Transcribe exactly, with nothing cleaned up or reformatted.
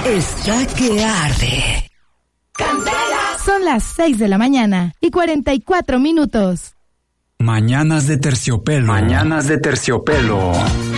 está que arde. Candela. Son las seis de la mañana y cuarenta y cuatro minutos. Mañanas de terciopelo. Mañanas de terciopelo.